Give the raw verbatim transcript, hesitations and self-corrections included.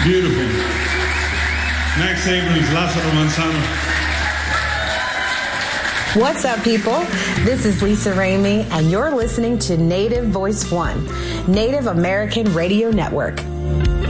Beautiful. Max Abrams, Lázaro Manzano. What's up, people? This is Lisa Ramey, and you're listening to Native Voice One, Native American Radio Network.